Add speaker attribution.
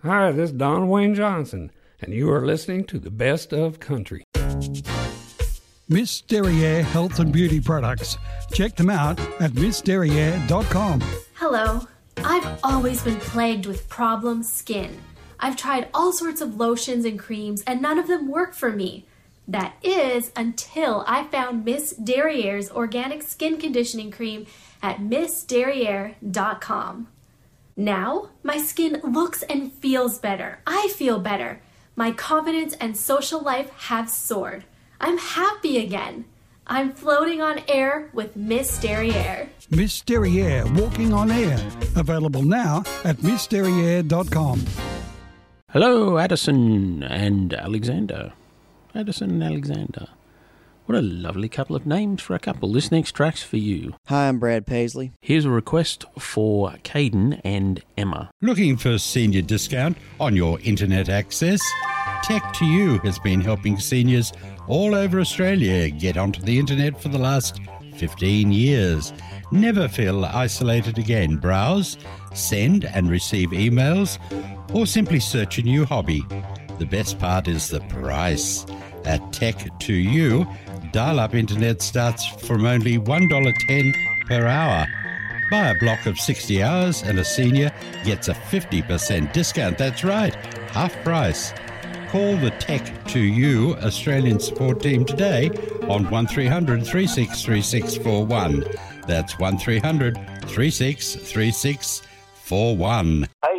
Speaker 1: Hi, this is Don Wayne Johnson, and you are listening to the Best of Country.
Speaker 2: Miss Derriere Health and Beauty Products. Check them out at missderriere.com.
Speaker 3: Hello. I've always been plagued with problem skin. I've tried all sorts of lotions and creams, and none of them work for me. That is, until I found Miss Derriere's organic skin conditioning cream at missderriere.com. Now, my skin looks and feels better. I feel better. My confidence and social life have soared. I'm happy again. I'm floating on air with Miss Derriere.
Speaker 2: Miss Derriere Walking on Air. Available now at missderriere.com.
Speaker 4: Hello, Addison and Alexander. Addison and Alexander. What a lovely couple of names for a couple. This next track's for you.
Speaker 5: Hi, I'm Brad Paisley.
Speaker 4: Here's a request for Caden and Emma.
Speaker 6: Looking for a senior discount on your internet access? Tech2U has been helping seniors all over Australia get onto the internet for the last 15 years. Never feel isolated again. Browse, send and receive emails, or simply search a new hobby. The best part is the price. At Tech2U, dial-up internet starts from only $1.10 per hour. Buy a block of 60 hours and a senior gets a 50% discount. That's right, half price. Call the Tech2U Australian support team today on 1300 363641. That's 1300 363641.